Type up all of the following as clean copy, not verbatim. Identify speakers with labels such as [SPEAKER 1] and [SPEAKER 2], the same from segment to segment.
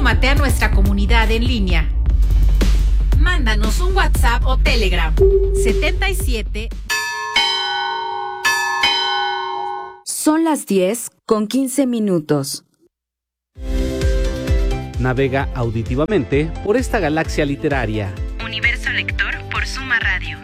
[SPEAKER 1] Súmate a nuestra comunidad en línea. Mándanos un WhatsApp o Telegram 77.
[SPEAKER 2] Son las 10:15.
[SPEAKER 3] Navega auditivamente por esta galaxia literaria.
[SPEAKER 4] Universo Lector por Suma Radio.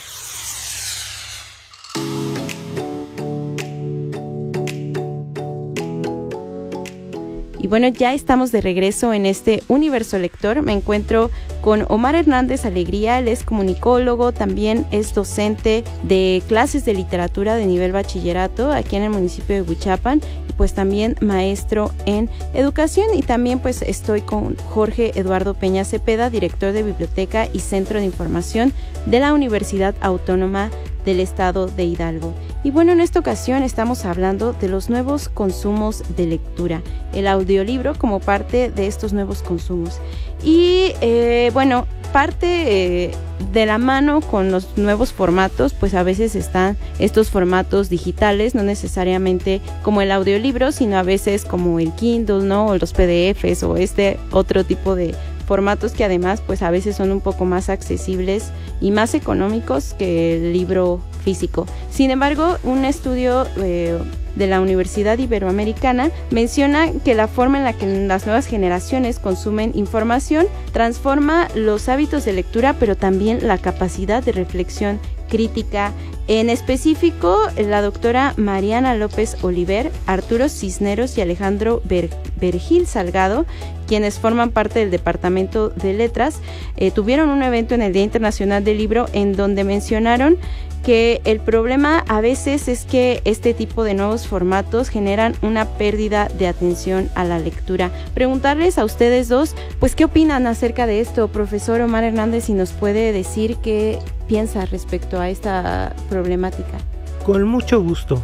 [SPEAKER 5] Y bueno, ya estamos de regreso en este Universo Lector. Me encuentro con Omar Hernández Alegría. Él es comunicólogo, también es docente de clases de literatura de nivel bachillerato aquí en el municipio de Huichapan, y pues también maestro en educación. Y también pues estoy con Jorge Eduardo Peña Cepeda, director de Biblioteca y Centro de Información de la Universidad Autónoma del Estado de Hidalgo. Y bueno, en esta ocasión estamos hablando de los nuevos consumos de lectura, el audiolibro como parte de estos nuevos consumos. Y bueno, parte de la mano con los nuevos formatos, pues a veces están estos formatos digitales, no necesariamente como el audiolibro, sino a veces como el Kindle, ¿no? O los PDFs o este otro tipo de formatos que además pues a veces son un poco más accesibles y más económicos que el libro físico. Sin embargo, un estudio de la Universidad Iberoamericana menciona que la forma en la que las nuevas generaciones consumen información transforma los hábitos de lectura, pero también la capacidad de reflexión crítica. En específico, la doctora Mariana López Oliver, Arturo Cisneros y Alejandro Vergil Salgado, quienes forman parte del Departamento de Letras, tuvieron un evento en el Día Internacional del Libro en donde mencionaron que el problema a veces es que este tipo de nuevos formatos generan una pérdida de atención a la lectura. Preguntarles a ustedes dos, pues, ¿qué opinan acerca de esto? Profesor Omar Hernández, si nos puede decir qué piensa respecto a esta problemática.
[SPEAKER 6] Con mucho gusto.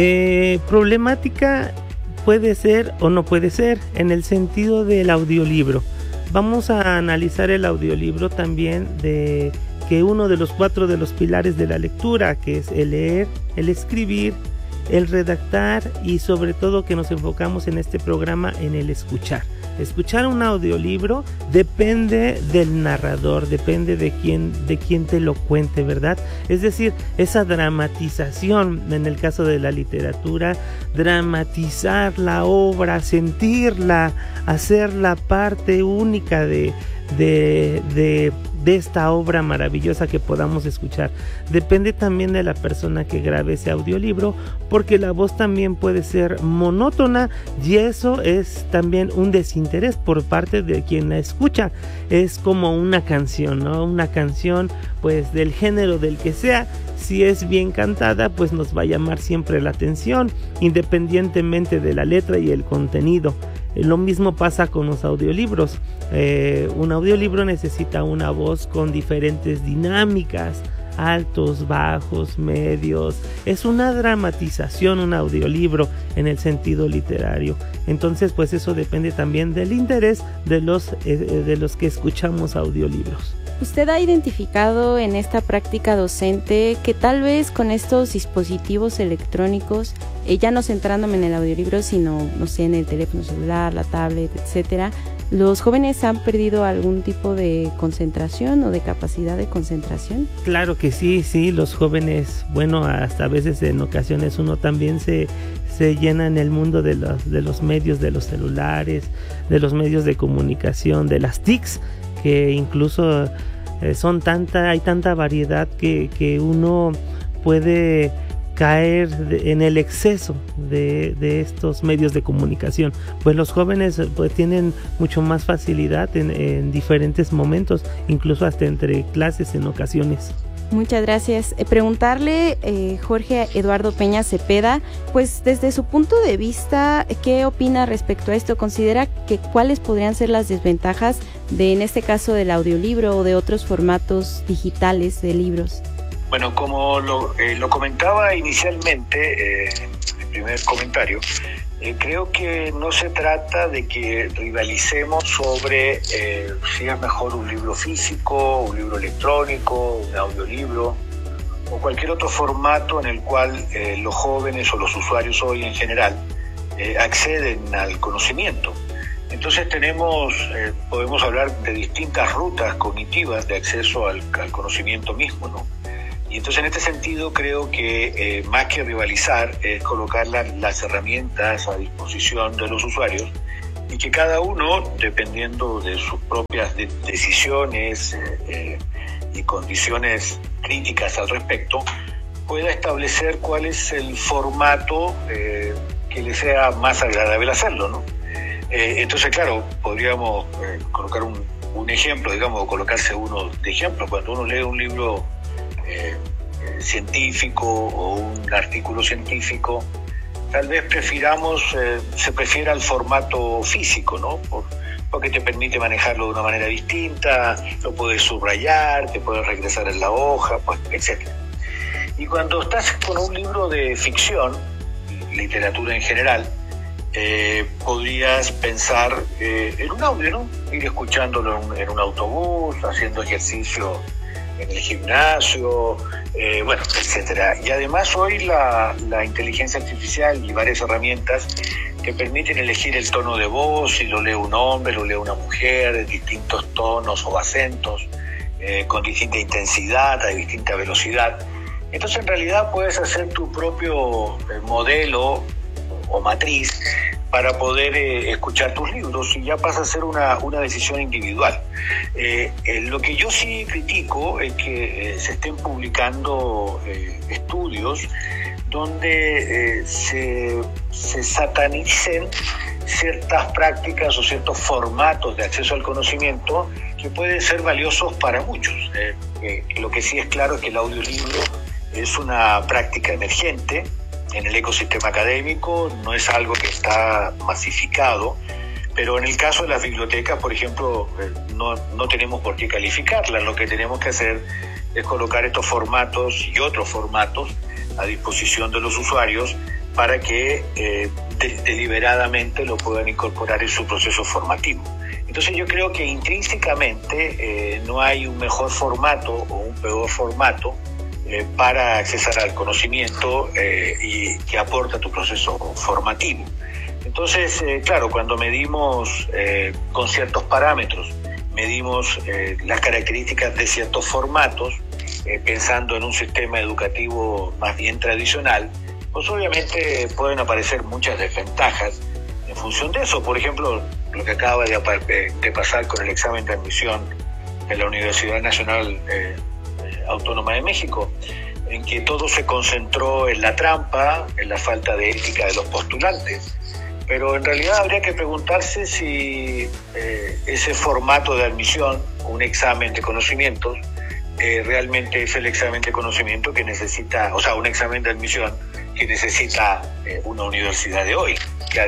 [SPEAKER 6] Problemática puede ser o no puede ser en el sentido del audiolibro. Vamos a analizar el audiolibro también de que uno de los 4 de los pilares de la lectura, que es el leer, el escribir, el redactar y sobre todo que nos enfocamos en este programa en el escuchar. Escuchar un audiolibro depende del narrador, depende de quién te lo cuente, ¿verdad? Es decir, esa dramatización, en el caso de la literatura, dramatizar la obra, sentirla, hacerla parte única de esta obra maravillosa que podamos escuchar. Depende también de la persona que grabe ese audiolibro, porque la voz también puede ser monótona y eso es también un desinterés por parte de quien la escucha. Es como una canción, ¿no? Una canción pues del género del que sea. Si es bien cantada, pues nos va a llamar siempre la atención, independientemente de la letra y el contenido. Lo mismo pasa con los audiolibros. Un audiolibro necesita una voz con diferentes dinámicas, altos, bajos, medios. Es una dramatización, un audiolibro en el sentido literario. Entonces, pues eso depende también del interés de los que escuchamos audiolibros.
[SPEAKER 5] ¿Usted ha identificado en esta práctica docente que tal vez con estos dispositivos electrónicos, ya no centrándome en el audiolibro, sino, no sé, en el teléfono celular, la tablet, etcétera, los jóvenes han perdido algún tipo de concentración o de capacidad de concentración?
[SPEAKER 6] Claro que sí, los jóvenes, bueno, hasta a veces en ocasiones uno también se llena en el mundo de los medios, de los celulares, de los medios de comunicación, de las TICs, que incluso hay tanta variedad que uno puede caer en el exceso de estos medios de comunicación. Pues los jóvenes pues tienen mucho más facilidad en diferentes momentos, incluso hasta entre clases en ocasiones.
[SPEAKER 5] Muchas gracias. Preguntarle, Jorge Eduardo Peña Cepeda, pues desde su punto de vista, ¿qué opina respecto a esto? ¿Considera que cuáles podrían ser las desventajas en este caso del audiolibro o de otros formatos digitales de libros?
[SPEAKER 7] Bueno, como lo comentaba inicialmente, en el primer comentario, creo que no se trata de que rivalicemos sobre si es mejor un libro físico, un libro electrónico, un audiolibro o cualquier otro formato en el cual los jóvenes o los usuarios hoy en general acceden al conocimiento. Entonces podemos hablar de distintas rutas cognitivas de acceso al conocimiento mismo, ¿no? Y entonces en este sentido creo que más que rivalizar es colocar las herramientas a disposición de los usuarios y que cada uno, dependiendo de sus propias decisiones y condiciones críticas al respecto, pueda establecer cuál es el formato que le sea más agradable hacerlo, ¿no? Entonces, claro, podríamos colocar un ejemplo, digamos, o colocarse uno de ejemplo. Cuando uno lee un libro científico o un artículo científico, tal vez se prefiera el formato físico, ¿no? Porque te permite manejarlo de una manera distinta, lo puedes subrayar, te puedes regresar en la hoja, pues, etc. Y cuando estás con un libro de ficción, literatura en general, podrías pensar en un audio, ¿no? Ir escuchándolo en un autobús, haciendo ejercicio en el gimnasio, bueno, etcétera. Y además hoy la inteligencia artificial y varias herramientas que permiten elegir el tono de voz, si lo lee un hombre, lo lee una mujer, distintos tonos o acentos, con distinta intensidad, a distinta velocidad. Entonces en realidad puedes hacer tu propio modelo o matriz para poder escuchar tus libros y ya pasa a ser una decisión individual. Lo que yo sí critico es que se estén publicando estudios donde se satanicen ciertas prácticas o ciertos formatos de acceso al conocimiento que pueden ser valiosos para muchos. Lo que sí es claro es que el audiolibro es una práctica emergente en el ecosistema académico, no es algo que está masificado, pero en el caso de las bibliotecas, por ejemplo, no tenemos por qué calificarlas. Lo que tenemos que hacer es colocar estos formatos y otros formatos a disposición de los usuarios para que deliberadamente lo puedan incorporar en su proceso formativo. Entonces yo creo que intrínsecamente no hay un mejor formato o un peor formato para accesar al conocimiento y que aporta tu proceso formativo. Entonces, claro, cuando medimos con ciertos parámetros, medimos las características de ciertos formatos, pensando en un sistema educativo más bien tradicional, pues obviamente pueden aparecer muchas desventajas en función de eso. Por ejemplo, lo que acaba de pasar con el examen de admisión de la Universidad Nacional Autónoma de México, en que todo se concentró en la trampa, en la falta de ética de los postulantes. Pero en realidad habría que preguntarse si ese formato de admisión, un examen de conocimientos, realmente es el examen de conocimiento que necesita, o sea, un examen de admisión que necesita una universidad de hoy,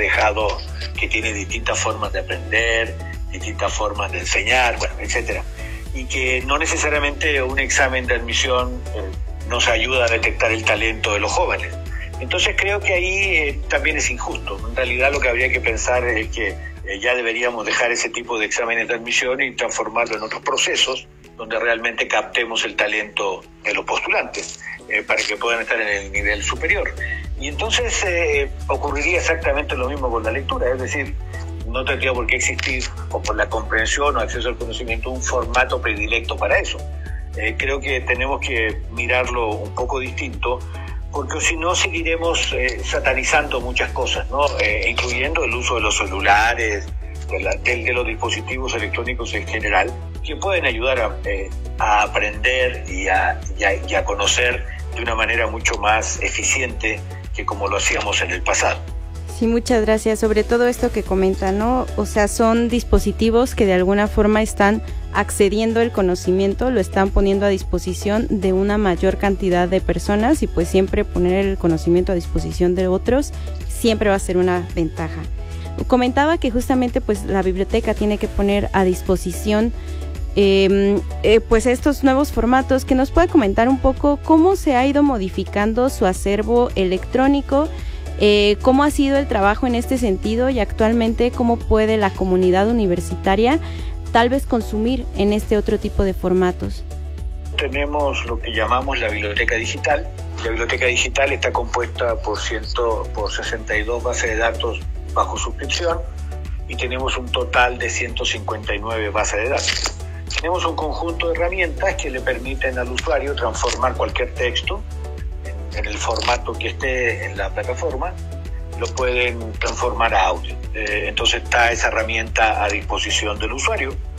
[SPEAKER 7] que tiene distintas formas de aprender, distintas formas de enseñar, bueno, etcétera. Y que no necesariamente un examen de admisión nos ayuda a detectar el talento de los jóvenes. Entonces creo que ahí también es injusto. En realidad lo que habría que pensar es que ya deberíamos dejar ese tipo de exámenes de admisión y transformarlo en otros procesos donde realmente captemos el talento de los postulantes para que puedan estar en el nivel superior. Y entonces ocurriría exactamente lo mismo con la lectura, es decir, no tendría por qué existir, o por la comprensión o acceso al conocimiento, un formato predilecto para eso. Creo que tenemos que mirarlo un poco distinto, porque si no seguiremos satanizando muchas cosas, ¿no? Incluyendo el uso de los celulares, de los dispositivos electrónicos en general, que pueden ayudar a aprender y a conocer de una manera mucho más eficiente que como lo hacíamos en el pasado.
[SPEAKER 5] Sí, muchas gracias. Sobre todo esto que comenta, ¿no? O sea, son dispositivos que de alguna forma están accediendo al conocimiento, lo están poniendo a disposición de una mayor cantidad de personas y pues siempre poner el conocimiento a disposición de otros siempre va a ser una ventaja. Comentaba que justamente pues la biblioteca tiene que poner a disposición pues estos nuevos formatos. Que nos pueda comentar un poco cómo se ha ido modificando su acervo electrónico, cómo ha sido el trabajo en este sentido y actualmente cómo puede la comunidad universitaria tal vez consumir en este otro tipo de formatos.
[SPEAKER 7] Tenemos lo que llamamos la biblioteca digital. La biblioteca digital está compuesta por 62 bases de datos bajo suscripción y tenemos un total de 159 bases de datos. Tenemos un conjunto de herramientas que le permiten al usuario transformar cualquier texto en el formato que esté en la plataforma, lo pueden transformar a audio. Entonces está esa herramienta a disposición del usuario.